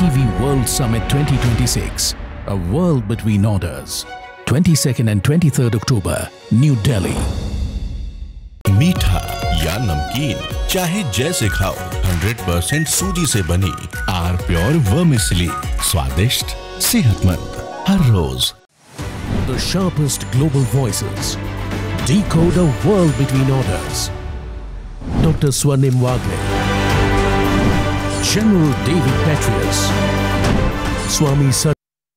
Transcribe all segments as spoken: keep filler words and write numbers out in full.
T V World Summit twenty twenty-six, a world between orders. twenty-second and twenty-third October, New Delhi. मीठा या नमकीन, चाहे जैसे खाओ, हंड्रेड परसेंट सूजी से बनी आर प्योर वर्मिसेली, स्वादिष्ट, सेहतमंद, हर रोज. The sharpest global voices decode a world between orders. Doctor Swarnim Wagle, General David Petraeus, Swami Sar.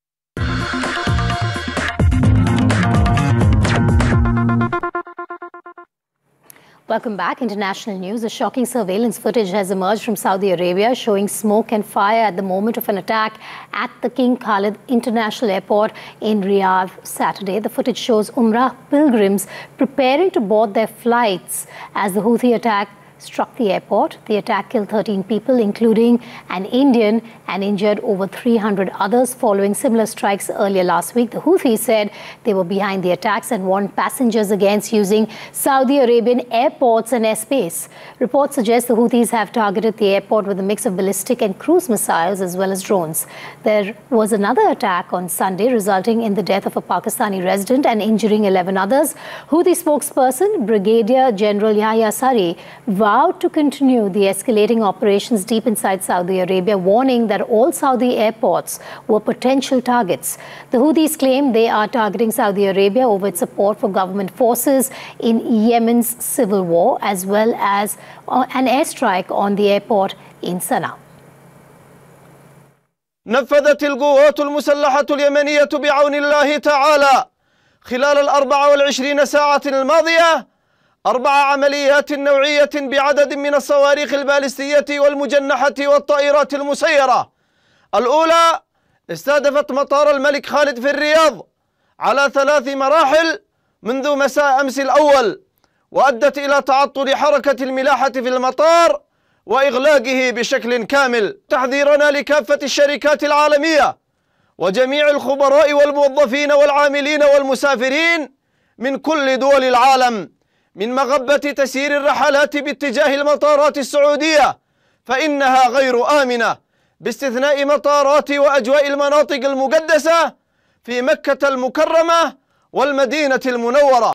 Welcome back. International news. A shocking surveillance footage has emerged from Saudi Arabia showing smoke and fire at the moment of an attack at the King Khalid International Airport in Riyadh Saturday. The footage shows Umrah pilgrims preparing to board their flights as the Houthi attack struck the airport. The attack killed thirteen people, including an Indian, and injured over three hundred others following similar strikes earlier last week. The Houthis said they were behind the attacks and warned passengers against using Saudi Arabian airports and airspace. Reports suggest the Houthis have targeted the airport with a mix of ballistic and cruise missiles as well as drones. There was another attack on Sunday resulting in the death of a Pakistani resident and injuring eleven others. Houthi spokesperson Brigadier General Yahya Sari vowed to continue the escalating operations deep inside Saudi Arabia, warning that all Saudi airports were potential targets. The Houthis claim they are targeting Saudi Arabia over its support for government forces in Yemen's civil war, as well as an airstrike on the airport in Sana'a. نفذت القوات المسلحة اليمنية بعون الله تعالى خلال الأربع والعشرين ساعة الماضية أربع عمليات نوعية بعدد من الصواريخ البالستية والمجنحة والطائرات المسيرة. الأولى استهدفت مطار الملك خالد في الرياض على ثلاث مراحل منذ مساء أمس الأول، وأدت إلى تعطل حركة الملاحة في المطار وإغلاقه بشكل كامل. تحذيرنا لكافة الشركات العالمية وجميع الخبراء والموظفين والعاملين والمسافرين من كل دول العالم من مغبة تسيير الرحلات باتجاه المطارات السعودية، فإنها غير آمنة باستثناء مطارات وأجواء المناطق المقدسة في مكة المكرمة والمدينة المنورة.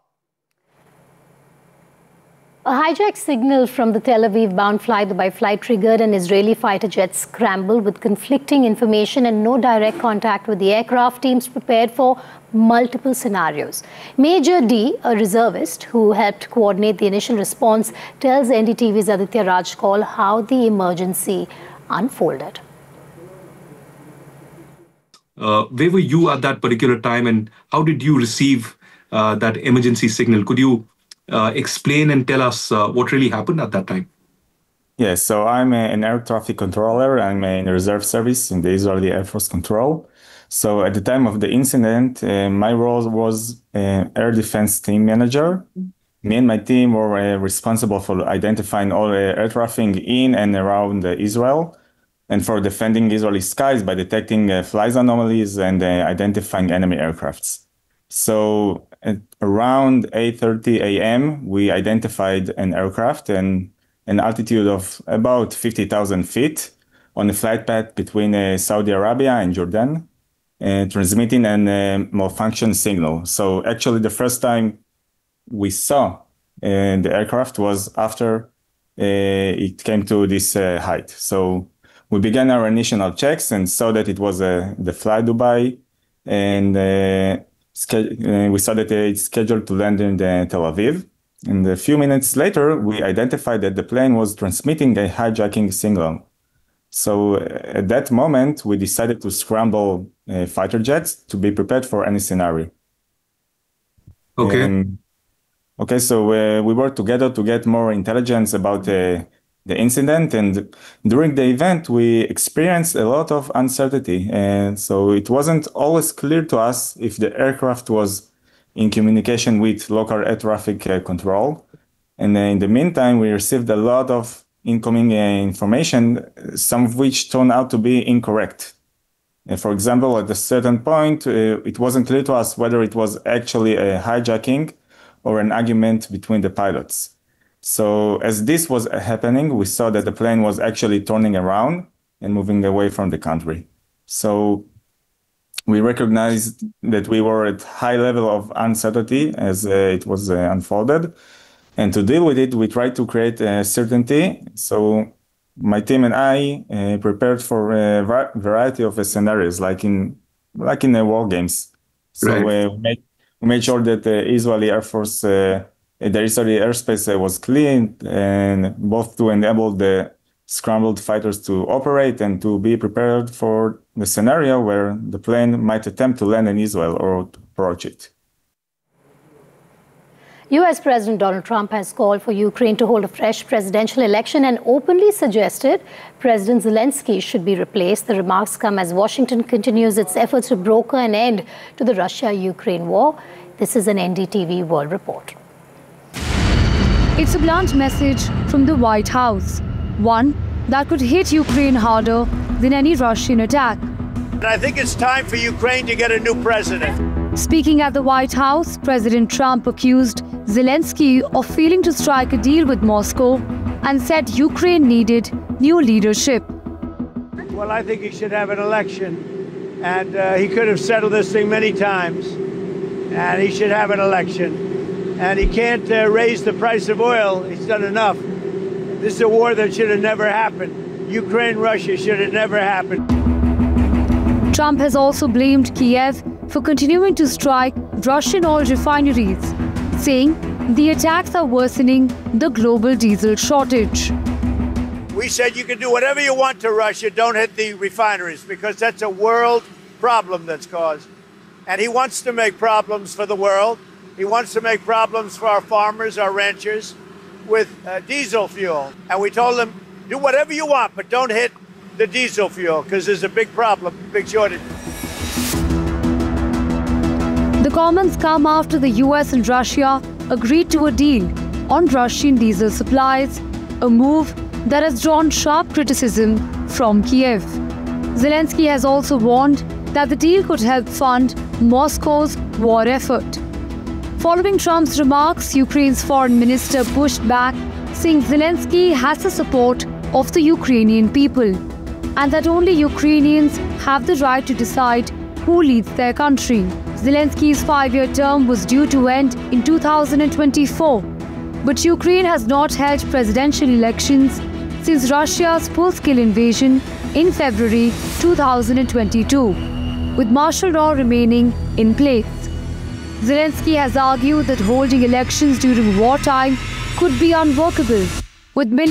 A hijacked signal from the Tel Aviv-bound fly-by flight triggered an Israeli fighter jet scramble with conflicting information and no direct contact with the aircraft. Teams prepared for multiple scenarios. Major D, a reservist who helped coordinate the initial response, tells N D T V's Aditya Rajkol how the emergency unfolded. Uh, where were you at that particular time, and how did you receive uh, that emergency signal? Could you uh, explain and tell us uh, what really happened at that time? Yes, so I'm a, an air traffic controller. I'm in the reserve service in the Israeli Air Force Control. So at the time of the incident, uh, my role was uh, air defense team manager. Me and my team were uh, responsible for identifying all uh, air traffic in and around uh, Israel, and for defending Israeli skies by detecting uh, flight anomalies and uh, identifying enemy aircrafts. So at around eight thirty a m, we identified an aircraft and an altitude of about fifty thousand feet on a flight path between uh, Saudi Arabia and Jordan, uh, transmitting a uh, malfunction signal. So actually the first time we saw uh, the aircraft was after uh, it came to this uh, height. So we began our initial checks and saw that it was uh, the Fly Dubai, and uh, uh, we saw that it's scheduled to land in the Tel Aviv. And a few minutes later, we identified that the plane was transmitting a hijacking signal. So uh, at that moment, we decided to scramble uh, fighter jets to be prepared for any scenario. Okay. Um, okay, so uh, we worked together to get more intelligence about uh, the incident, and during the event we experienced a lot of uncertainty, and so it wasn't always clear to us if the aircraft was in communication with local air traffic uh, control. And uh, in the meantime, we received a lot of incoming uh, information, some of which turned out to be incorrect. Uh, for example, at a certain point, uh, it wasn't clear to us whether it was actually a hijacking or an argument between the pilots. So as this was happening, we saw that the plane was actually turning around and moving away from the country. So we recognized that we were at high level of uncertainty as uh, it was uh, unfolded. And to deal with it, we tried to create uh, certainty. So my team and I uh, prepared for a va- variety of uh, scenarios, like in like in the war games. So right. uh, we, made, we made sure that the Israeli Air Force, uh, the Israeli airspace uh, was clean, and both to enable the scrambled fighters to operate and to be prepared for the scenario where the plane might attempt to land in Israel or to approach it. U S President Donald Trump has called for Ukraine to hold a fresh presidential election and openly suggested President Zelensky should be replaced. The remarks come as Washington continues its efforts to broker an end to the Russia-Ukraine war. This is an N D T V World Report. It's a blunt message from the White House, one that could hit Ukraine harder than any Russian attack. And I think it's time for Ukraine to get a new president. Speaking at the White House, President Trump accused Zelensky of failing to strike a deal with Moscow and said Ukraine needed new leadership. Well, I think he should have an election, and uh, he could have settled this thing many times, and he should have an election. And he can't uh, raise the price of oil. He's done enough. This is a war that should have never happened. Ukraine-Russia should have never happened. Trump has also blamed Kiev for continuing to strike Russian oil refineries, saying the attacks are worsening the global diesel shortage. We said you can do whatever you want to Russia, don't hit the refineries, because that's a world problem that's caused. And he wants to make problems for the world. He wants to make problems for our farmers, our ranchers, with uh, diesel fuel. And we told him, do whatever you want, but don't hit the diesel fuel, because there's a big problem, big shortage. The comments come after the U S and Russia agreed to a deal on Russian diesel supplies, a move that has drawn sharp criticism from Kiev. Zelensky has also warned that the deal could help fund Moscow's war effort. Following Trump's remarks, Ukraine's foreign minister pushed back, saying Zelensky has the support of the Ukrainian people and that only Ukrainians have the right to decide who leads their country. Zelensky's five-year term was due to end in two thousand twenty-four, but Ukraine has not held presidential elections since Russia's full-scale invasion in February two thousand twenty-two, with martial law remaining in place. Zelensky has argued that holding elections during wartime could be unworkable, with millions